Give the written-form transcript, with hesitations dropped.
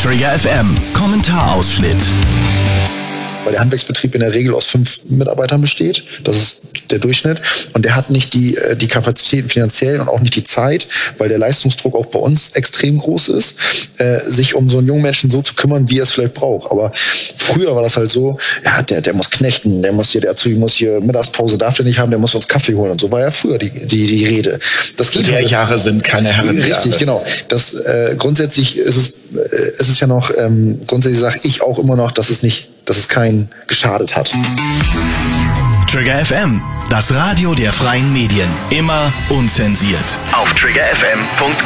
Trigger FM Kommentarausschnitt. Weil der Handwerksbetrieb in der Regel aus 5 Mitarbeitern besteht. Das ist der Durchschnitt. Und der hat nicht die Kapazitäten finanziell und auch nicht die Zeit, weil der Leistungsdruck auch bei uns extrem groß ist, sich um so einen jungen Menschen so zu kümmern, wie er es vielleicht braucht. Aber früher war das halt so, ja, der muss knechten, der Azubi muss hier Mittagspause, darf der nicht haben, der muss uns Kaffee holen. Und so war ja früher die Rede. Das geht halt. Jahre sind keine Herren. Richtig, genau. Das grundsätzlich ist es ja noch, grundsätzlich sage ich auch immer noch, dass es keinen geschadet hat. Trigger FM, das Radio der freien Medien. Immer unzensiert. Auf triggerfm.com.